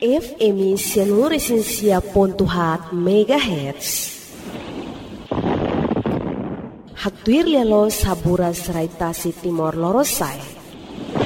FM Sianuresensia pontuhat megahertz. Hatuir lelo sabura serai tasi Timor Lorosai.